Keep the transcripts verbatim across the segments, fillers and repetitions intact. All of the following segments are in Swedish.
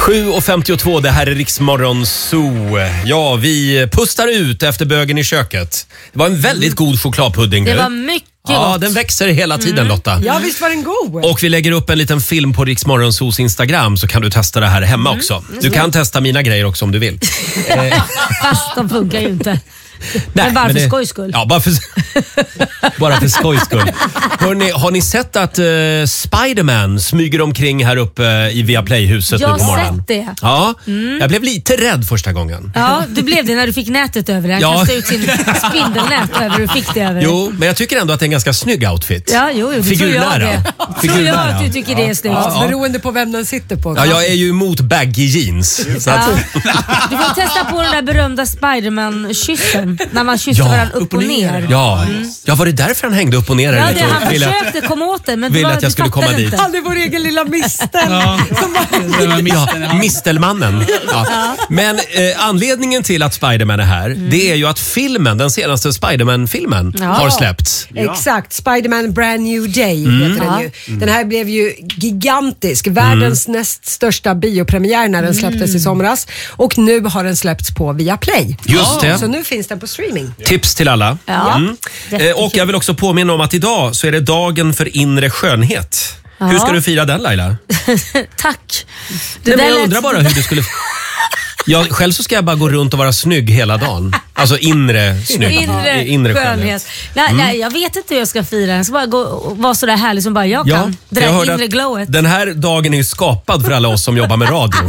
sju och femtiotvå, det här är Riksmorgon Zoo. Ja, vi pustar ut efter bögen i köket. Det var en väldigt god chokladpudding. Det nu. var mycket Ja, gott. den växer hela tiden, mm. Lotta. Ja, visst var den god. Och vi lägger upp en liten film på Riksmorgon Zoos Instagram, så kan du testa det här hemma mm. också. Du kan testa mina grejer också om du vill. Fast de funkar ju inte. Nej, men bara men för det, skojs skull. Ja, bara för, bara för skojs skull. Hörrni, har ni sett att uh, Spider-Man smyger omkring här uppe i Viaplay-huset nu på morgonen? Jag har sett det. Ja, mm. jag blev lite rädd första gången. Ja, du blev det när du fick nätet över dig. Han ja. kastade ut sin spindelnät över och fick det över dig. Jo, men jag tycker ändå att det är en ganska snygg outfit. Ja, jo, jo det tror jag det. Tror jag att du tycker ja. det är snyggt. Ja, ja. Beroende på vem den sitter på. Ja, jag är ju emot baggy jeans. Så att... ja. Du får testa på den där berömda Spider-Man-kyssen. När man kysser ja, varandra upp och ner. Ja. Mm. ja, var det därför han hängde upp och ner? Ja, det, han ville, försökte komma åt det, men ville var, att jag skulle komma dit. Han är vår egen lilla mistel. Ja. ja, mistelmannen. Ja. Ja. Men eh, anledningen till att Spider-Man är här, mm. det är ju att filmen, den senaste Spider-Man-filmen ja. har släppts. Ja. Exakt, Spider-Man Brand New Day mm. heter den ju. Mm. Den här blev ju gigantisk, världens mm. näst största biopremiär när den släpptes mm. i somras. Och nu har den släppts på Viaplay. Just det. Så nu finns den på streaming. Tips till alla. Ja. Mm. Eh, och jag vill också påminna om att idag så är det dagen för inre skönhet. Ja. Hur ska du fira den, Laila? Tack. Nej, men jag undrar bara hur du skulle... Jag, själv så ska jag bara gå runt och vara snygg hela dagen. Alltså inre snygg. Inre, inre skönhet. skönhet. Nej, mm. nej, jag vet inte hur jag ska fira den. Jag ska bara gå och vara så där härlig som bara jag ja, kan. Det där inre glowet. Den här dagen är ju skapad för alla oss som jobbar med radio.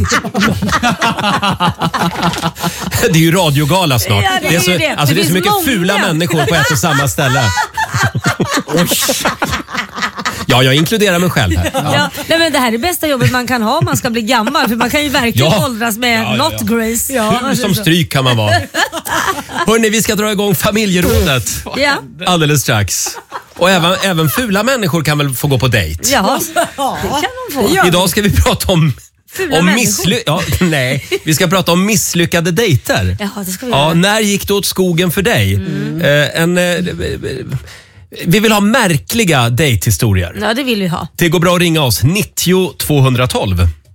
Det är ju radiogala snart. Ja, det, är det är så, det. Alltså det det är så mycket många. fula människor på ett och samma ställe. Oj. Ja, jag inkluderar mig själv här. Ja. Ja, nej, men det här är det bästa jobbet man kan ha om man ska bli gammal. För man kan ju verkligen ja. åldras med ja, not ja. grace. Ja. Hur som stryk kan man vara. Hörrni, vi ska dra igång familjerådet ja. alldeles strax. Och även, även fula människor kan väl få gå på dejt? Ja, det kan de få. Idag ska vi prata om... Om missly- ja, nej, vi ska prata om misslyckade dejter. Jaha, det ska vi ja, göra. när gick det åt skogen för dig? Mm. Eh, en... Eh, Vi vill ha märkliga dejthistorier. Ja, det vill vi ha. Det går bra att ringa oss nittio tvåhundratolv.